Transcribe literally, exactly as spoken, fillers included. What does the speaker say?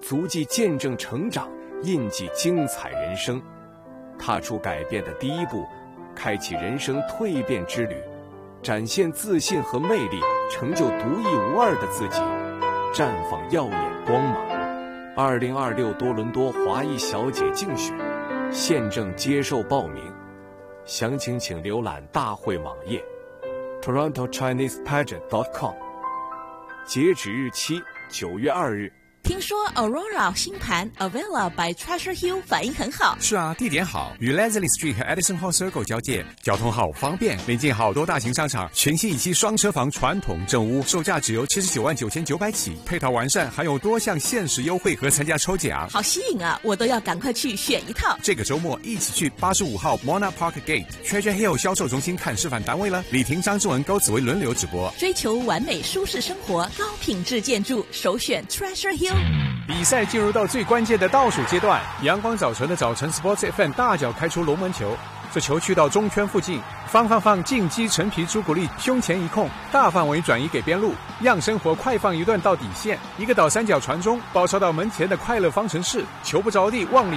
足迹见证成长，印记精彩人生。踏出改变的第一步，开启人生蜕变之旅，展现自信和魅力，成就独一无二的自己，绽放耀眼光芒。二零二六多伦多华裔小姐竞选现正接受报名，详情请浏览大会网页 toronto chinese pageant dot com， 截止日期九月二日。 听说 Aurora 新盘 Avella by Treasure Hill 反应很好。 是啊，地点好，与 Leslie Street 和 Edison Hall Circle 交界，交通好方便，临近好多大型商场，全新一期双车房传统正屋，售价只由七十九万九千九百起，配套完善，还有多项限时优惠和参加抽奖， 好吸引啊！我都要赶快去选一套。 这个周末一起去八十五号 Mona Park Gate Treasure Hill 销售中心看示范单位了。李婷、张志文、高子薇轮流直播。 追求完美舒适生活，高品质建筑，首选 Treasure Hill。 比赛进入到最关键的倒数阶段，阳光早晨的早晨 Sports F M 大脚开出龙门球，这球去到中圈附近，方放放进击陈皮朱古力胸前一控，大范围转移给边路，让生活快放一段到底线，一个倒三角传中，包抄到门前的快乐方程式，球不着地，望里